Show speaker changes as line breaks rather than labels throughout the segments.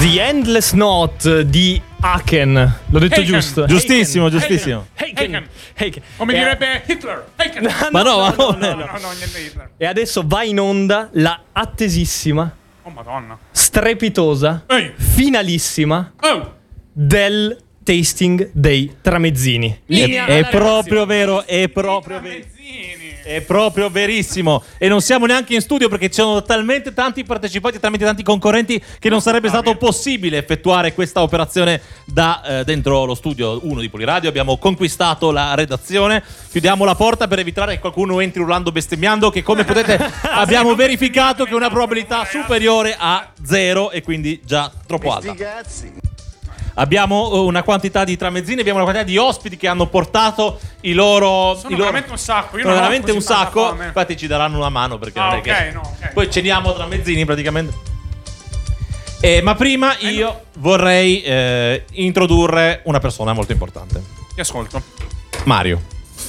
The Endless Note di Haken. L'ho detto giusto?
Giustissimo, giustissimo.
Haken.
Come direbbe Hitler.
Ma no,
niente Hitler.
E adesso va in onda la attesissima,
Oh madonna.
strepitosa,
Ehi.
finalissima
Oh.
del tasting dei tramezzini.
È proprio vero, è proprio vero. È proprio verissimo. E non siamo neanche in studio perché ci sono talmente tanti partecipanti, talmente tanti concorrenti che non sarebbe stato possibile effettuare questa operazione da dentro lo studio 1 di Poliradio. Abbiamo conquistato la redazione. Chiudiamo la porta per evitare che qualcuno entri urlando, bestemmiando, che come potete abbiamo verificato che è una probabilità superiore a 0 e quindi già troppo alta. Abbiamo una quantità di tramezzini, abbiamo una quantità di ospiti che hanno portato sono
veramente un sacco. Io
sono
non ho
veramente
così
un sacco.
tanta fame.
Infatti ci daranno una mano perché non è che poi ceniamo tramezzini praticamente. Ma prima io vorrei introdurre una persona molto importante.
Ti ascolto.
Mario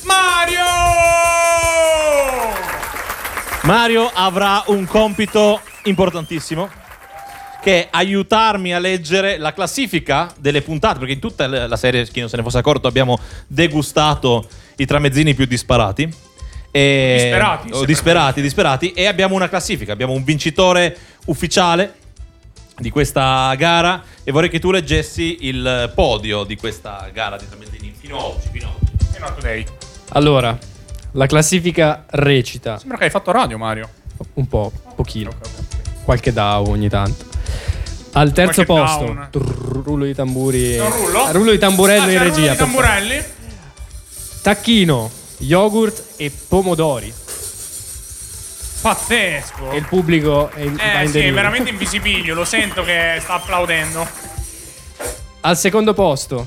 avrà un compito importantissimo, che è aiutarmi a leggere la classifica delle puntate, perché in tutta la serie, chi non se ne fosse accorto, abbiamo degustato i tramezzini più disparati. Disperati. E abbiamo una classifica, abbiamo un vincitore ufficiale di questa gara e vorrei che tu leggessi il podio di questa gara di tramezzini fino ad oggi.
Fino a today.
Allora, la classifica recita
Sembra che hai fatto radio, Mario.
un po', pochino, qualche DAO ogni tanto. Al terzo
Qualche
posto,
down.
rullo di tamburi.
Un rullo?
Rullo di tamburello in
c'è il rullo
regia.
di tamburelli.
Tacchino, yogurt e pomodori.
Pazzesco.
E il pubblico va in
Sì,
delirio.
veramente invisibilio. Lo sento che sta applaudendo.
Al secondo posto,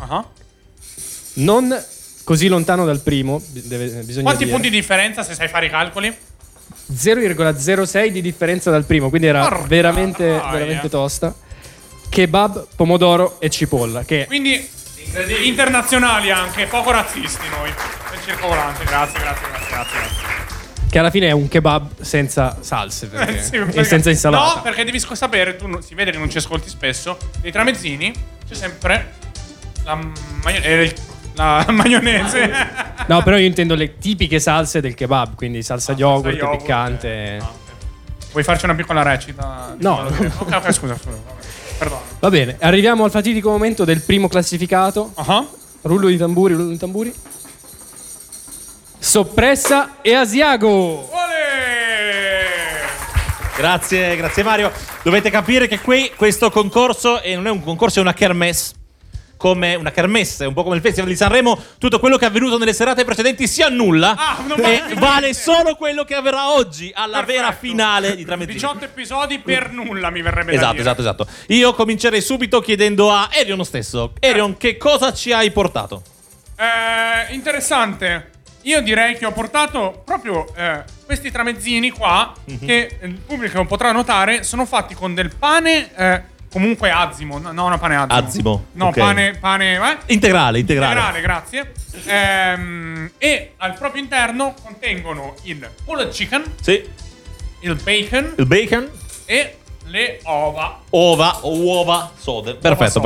non così lontano dal primo, bisogna
Quanti
dire.
punti di differenza se sai fare i calcoli?
0,06 di differenza dal primo, quindi era
Porca
veramente
troia.
tosta. Kebab, pomodoro e cipolla, che
Quindi internazionali anche, poco razzisti noi. Nel circolante, grazie.
che alla fine è un kebab senza salse perché-
Sì,
e
perché-
senza insalata.
No, perché devi sapere, si vede che non ci ascolti spesso, nei tramezzini c'è sempre la maionese.
No, però io intendo le tipiche salse del kebab, quindi salsa yogurt,
yogurt,
piccante.
no. Vuoi farci una piccola recita?
No.
Ok, scusa. Perdono.
Va bene, arriviamo al fatidico momento del primo classificato. Rullo di tamburi. Soppressa e Asiago.
Grazie Mario. Dovete capire che questo concorso non è un concorso, è una kermesse. Come una kermesse, un po' come il Festival di Sanremo. Tutto quello che è avvenuto nelle serate precedenti si annulla e vale solo quello che avverrà oggi alla vera finale di Tramezzini.
18 episodi per nulla, mi verrebbe da dire.
Esatto. Io comincerei subito chiedendo a Erion stesso. Erion, che cosa ci hai portato?
Interessante. Io direi che ho portato proprio questi tramezzini qua, che il pubblico potrà notare, sono fatti con del pane comunque azimo, no, una pane azimo.
Azimo,
No,
ok.
pane
Integrale.
integrale, grazie. E al proprio interno contengono il pulled chicken,
Sì.
il bacon
Il bacon.
e le uova.
Uova sode. Perfetto.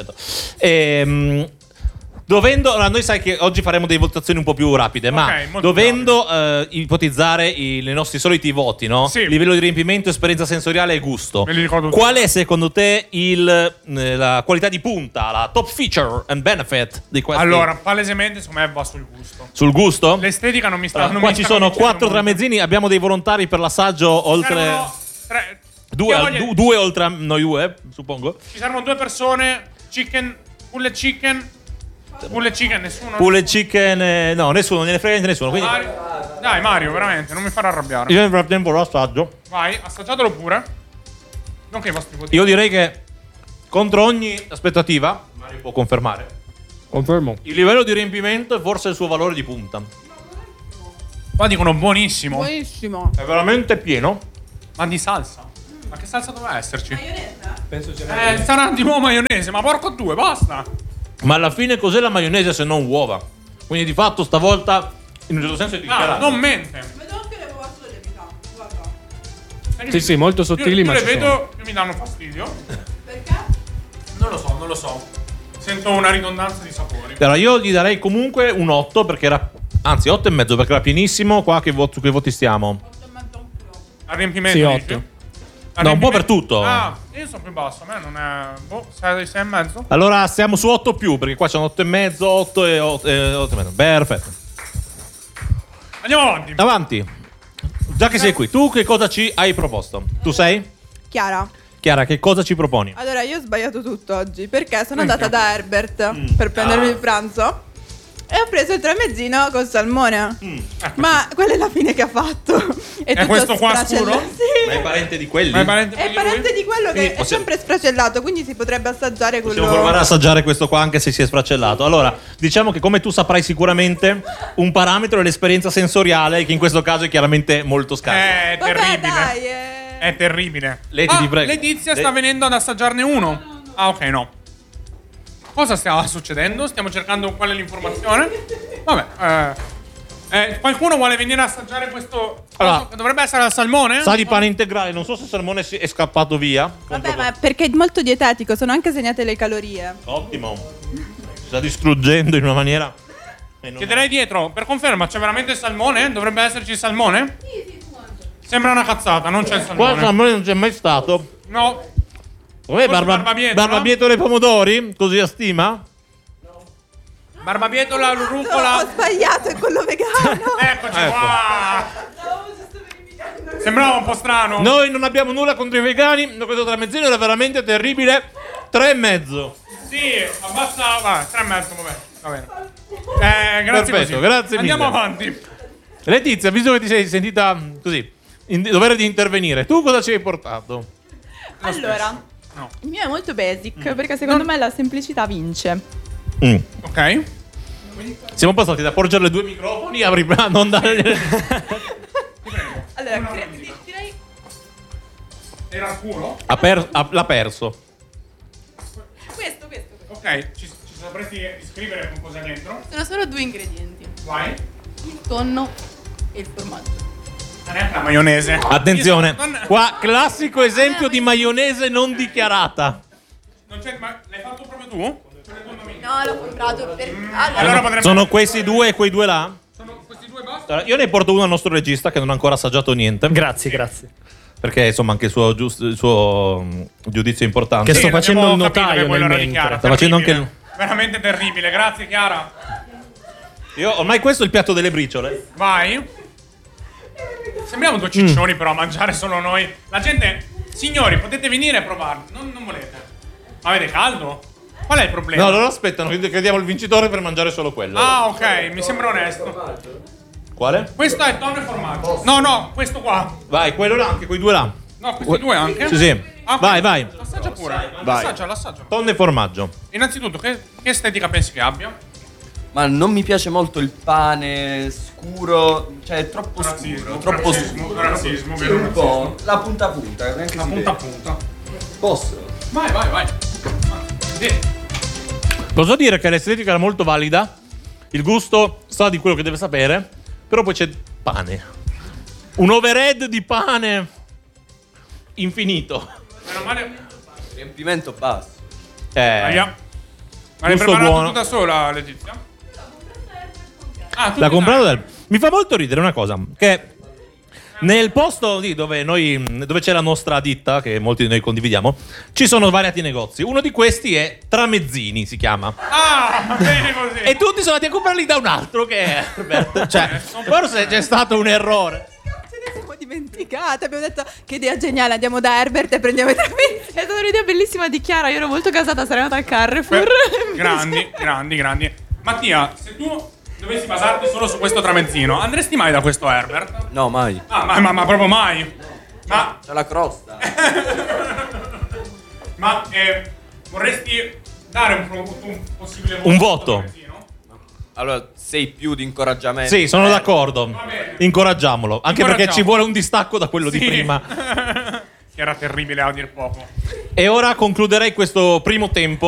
Allora, noi sai che oggi faremo delle votazioni un po' più rapide, ma
molto
dovendo ipotizzare i nostri soliti voti, no?
Sì.
Livello di riempimento, esperienza sensoriale e gusto.
Me li ricordo tutti.
Qual è secondo te la qualità di punta, la top feature and benefit di questi?
Allora, palesemente, secondo me va sul gusto.
Sul gusto?
L'estetica non mi sta. non
Qua
mi
ci
sta
sono
convincendo
4
molto.
tramezzini, abbiamo dei volontari per l'assaggio oltre
Servono tre.
due oltre a noi due, suppongo.
Ci servono 2 persone. Pulled chicken, nessuno.
Pulled chicken, no, nessuno, non gliene frega niente nessuno. Quindi
Dai, Mario, veramente, non mi farà arrabbiare.
io nel frattempo lo assaggio.
Vai, assaggiatelo pure. Non che i vostri voti.
Io direi che contro ogni aspettativa, Mario può confermare,
Confermo.
il livello di riempimento è forse il suo valore di punta.
Qua dicono buonissimo.
Buonissimo.
È veramente pieno.
Ma di salsa? Ma che salsa doveva esserci?
Penso sia
Sarà di nuovo maionese, ma porco due, basta.
Ma alla fine cos'è la maionese se non uova? Quindi di fatto stavolta in un certo senso è
No,
dichiarato.
non mente.
Vedo anche le uova sulle metà. Guarda.
Sì, molto sottili,
io
ma
le
ci
vedo che mi danno fastidio.
Perché
Non lo so. Sento una ridondanza di sapori.
Allora, io gli darei comunque un 8 perché era. Anzi, 8,5 perché era pienissimo. Qua su che voti stiamo?
Al riempimento.
Sì,
dici?
8.
Al
No, un po'
riempimento?
per tutto.
Ah, io sono più basso. A me non è. 6,5.
Allora stiamo su 8 più perché qua c'è un 8,5, 8 e 8,5. Perfetto.
Andiamo avanti.
Avanti. Già che sei qui, tu che cosa ci hai proposto? Tu sei?
Chiara,
Chiara, che cosa ci proponi?
allora io ho sbagliato tutto oggi perché sono andata da Herbert per prendermi il pranzo e ho preso il tramezzino col salmone. Ma quella è la fine che ha fatto. È tutto
questo qua
sfracellato.
scuro?
Sì.
Ma è parente di quelli?
Ma è parente
È parente di quello che
Quindi
è sempre sfracellato, quindi si potrebbe assaggiare quello.
Possiamo provare ad assaggiare questo qua anche se si è sfracellato. Allora, diciamo che come tu saprai sicuramente, un parametro è l'esperienza sensoriale, che in questo caso è chiaramente molto scarsa.
È
Vabbè,
terribile.
dai,
È terribile.
Leti, ti prego.
Letizia sta venendo ad assaggiarne uno. Ah, ok, no. Cosa sta succedendo? Stiamo cercando qual è l'informazione. Vabbè, qualcuno vuole venire a assaggiare questo?
Allora,
Dovrebbe essere al salmone?
Sa di pane integrale, non so se il salmone è scappato via.
Vabbè, ma perché è molto dietetico, sono anche segnate le calorie.
Ottimo. Si sta distruggendo in una maniera.
Chiederei dietro, per conferma, c'è veramente il salmone? Dovrebbe esserci il salmone? Sembra una cazzata, non c'è il
Qua il
salmone.
salmone non c'è mai stato.
No.
Com'è
Forse barbabietola?
barbabietola e pomodori? Così a stima?
Barbabietola,
No, ho
rucola.
sbagliato, è quello vegano.
Eccoci
Ecco.
qua. Sembrava un po' strano.
Noi non abbiamo nulla contro i vegani, ma questo tramezzino era veramente terribile. 3,5.
Sì, abbassa. Va, 3,5, va bene. Grazie
Perfetto,
così.
grazie
Andiamo
mille.
avanti.
Letizia, visto che ti sei sentita così, in dovere di intervenire, tu cosa ci hai portato?
Allora,
No.
il mio è molto basic perché secondo me la semplicità vince.
Ok.
Siamo passati da porgere 2 microfoni a non dare.
Allora, direi
Era al culo?
L'ha perso.
questo.
Ok, ci sapresti descrivere con cosa dentro?
Sono solo 2 ingredienti:
Vai.
il tonno e il formaggio.
Ma neanche la maionese.
Attenzione,
Io sono-
qua classico esempio di maionese non dichiarata.
Non c'è, ma l'hai fatto proprio tu?
No, l'ho comprato per.
Allora potrebbe.
Sono questi due e quei due là?
Sono questi due basta?
Allora, io ne porto uno al nostro regista che non ha ancora assaggiato niente.
Grazie, grazie.
Perché insomma anche il suo giudizio è importante.
Che sto facendo il
l'abbiamo capito
notaio
che quello
nel
era di Chiara.
Sta facendo anche
Terribile. Veramente terribile. Grazie, Chiara.
Io ormai questo è il piatto delle briciole.
Vai. Sembriamo due ciccioni però a mangiare solo noi. La gente, signori, potete venire a provarlo. Non volete. Ma avete caldo? Qual è il problema?
No, loro aspettano che diamo il vincitore per mangiare solo quello.
Ah, ok, mi sembra onesto.
Quale?
Questo è tonno e formaggio. No, questo qua.
Vai, quello là, anche quei due là.
No, questi due anche.
Sì, sì.
Ah, ok.
Vai.
Assaggia pure.
Vai.
L'assaggia.
Tonno e formaggio.
Innanzitutto, che estetica pensi che abbia?
Ma non mi piace molto il pane scuro, cioè è troppo
Razzismo,
scuro, troppo
razzismo,
scuro.
razzismo,
Sì,
vero
un po'. La punta a punta, neanche
La
si
punta a
vede.
punta.
Posso?
Vai. Sì.
Posso dire che l'estetica era molto valida. Il gusto sa di quello che deve sapere. Però poi c'è pane. Un overhead di pane infinito.
Meno male.
Riempimento basso.
Aia. Ma l'hai
Gusto
preparato
buono.
tu da sola, Letizia? Ah, tu
L'ha
ti
comprato
dai.
Mi fa molto ridere una cosa. Che nel posto lì dove c'è la nostra ditta, che molti di noi condividiamo, ci sono svariati negozi. Uno di questi è Tramezzini, si chiama.
Ah, bene così.
E tutti sono andati a comprarli da un altro che è Herbert. Cioè, forse c'è stato un errore.
Ce ne siamo dimenticate. Abbiamo detto che idea geniale, andiamo da Herbert e prendiamo i tramezzini.
È stata un'idea bellissima di Chiara. Io ero molto gasata, sarei andata al Carrefour.
Grandi. Mattia, se tu dovessi basarti solo su questo tramezzino, andresti mai da questo Herbert?
No, mai.
Ah, ma proprio mai. Ma
C'è la crosta.
vorresti dare un possibile
Un voto.
al tramezzino?
Allora, sei più di incoraggiamento.
Sì, sono d'accordo.
bene.
Incoraggiamolo. Anche perché ci
Incoraggiamo.
vuole un distacco da quello di
Sì.
prima.
Che era terribile a dir poco.
E ora concluderei questo primo tempo